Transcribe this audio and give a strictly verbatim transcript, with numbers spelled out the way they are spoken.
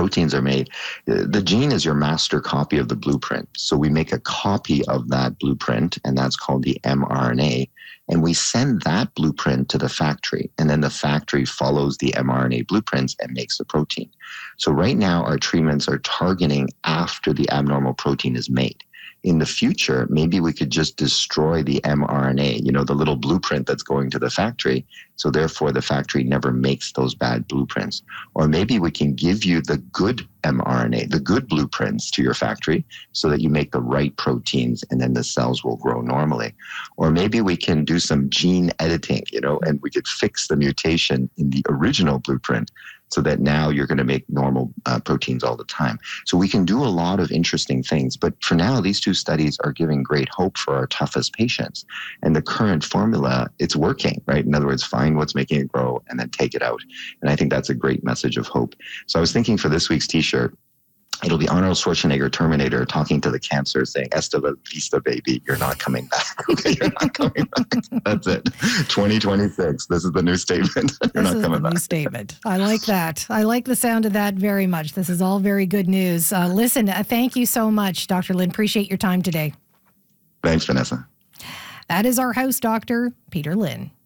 proteins are made. The gene is your master copy of the blueprint. So we make a copy of that blueprint, and that's called the mRNA. And we send that blueprint to the factory, and then the factory follows the mRNA blueprints and makes the protein. So right now, our treatments are targeting after the abnormal protein is made. In the future, maybe we could just destroy the mRNA, you know, the little blueprint that's going to the factory. So therefore, the factory never makes those bad blueprints. Or maybe we can give you the good mRNA, the good blueprints to your factory so that you make the right proteins and then the cells will grow normally. Or maybe we can do some gene editing, you know, and we could fix the mutation in the original blueprint so that now you're going to make normal uh, proteins all the time. So we can do a lot of interesting things. But for now, these two studies are giving great hope for our toughest patients. And the current formula, it's working, right? In other words, find what's making it grow and then take it out. And I think that's a great message of hope. So I was thinking for this week's T-shirt, it'll be Arnold Schwarzenegger, Terminator, talking to the cancer, saying, "Esta la vista, baby, you're not coming back." Okay, you're not coming back. That's it. twenty twenty-six. This is the new statement. You're this not is coming the back. New statement. I like that. I like the sound of that very much. This is all very good news. Uh, listen, uh, thank you so much, Doctor Lin. Appreciate your time today. Thanks, Vanessa. That is our house doctor, Peter Lin.